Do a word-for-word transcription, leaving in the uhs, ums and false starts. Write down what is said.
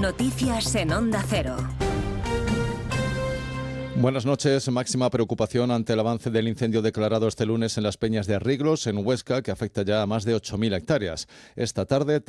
Noticias en Onda Cero. Buenas noches. Máxima preocupación ante el avance del incendio declarado este lunes en las Peñas de Arriglos, en Huesca, que afecta ya a más de ocho mil hectáreas. Esta tarde